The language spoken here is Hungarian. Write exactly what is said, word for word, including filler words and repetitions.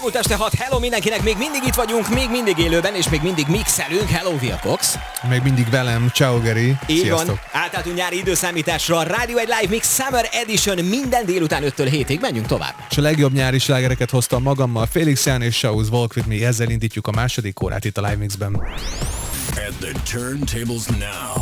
Elmúlt este hat, hello mindenkinek, még mindig itt vagyunk, még mindig élőben, és még mindig mixelünk. Hello, Via Cox. Még mindig velem, ciao Geri. Így Sziasztok. van, átálltunk nyári időszámításra. Rádió egy Live Mix Summer Edition minden délután öttől hétig. Menjünk tovább. És a legjobb nyári slágereket hoztam magammal, Felix Jan és Shows Walk With Me. Ezzel indítjuk a második órát itt a Live Mixben. At the turntables now.